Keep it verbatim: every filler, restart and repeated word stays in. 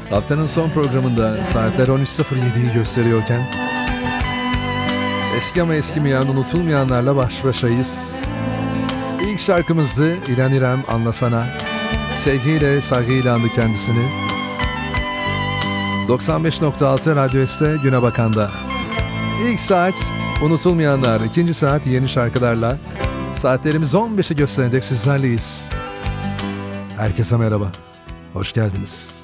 Haftanın son programında saatler on üç sıfır yediyi gösteriyorken eski ama eskimeyen, unutulmayanlarla baş başayız. İlk şarkımızdı İrem İrem Anlasana. Sevgiyle, saygıyla andı kendisini. doksan beş nokta altı Radyo S'te Güne Bakan'da. İlk saat unutulmayanlar, ikinci saat yeni şarkılarla. Saatlerimiz on beşi göstererek sizlerleyiz. Herkese merhaba, hoş geldiniz.